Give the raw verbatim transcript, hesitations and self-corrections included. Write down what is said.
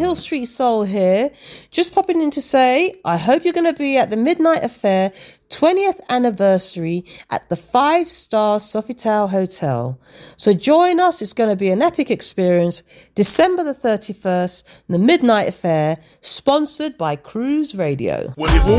Hill Street Soul here. Just popping in to say, I hope you're going to be at the Midnight Affair twentieth anniversary at the five star Sofitel Hotel. So join us. It's going to be an epic experience. December the thirty-first, the Midnight Affair, sponsored by Cruise Radio.